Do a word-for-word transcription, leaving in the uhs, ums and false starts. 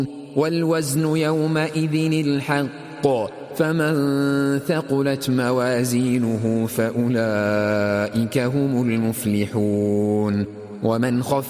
والوزن يومئذ الحق فمن ثقلت موازينه فأولئك هم المفلحون ومن خفت